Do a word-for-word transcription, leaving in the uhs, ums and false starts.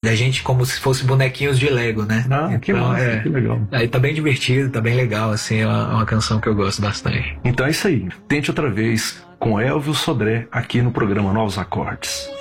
da gente como se fosse bonequinhos de Lego, né? Ah, então, que massa, é, que legal. Aí tá bem divertido, tá bem legal, assim, é uma, uma canção que eu gosto bastante. Então é isso aí. Tente outra vez com Elvio Sodré aqui no programa Novos Acordes.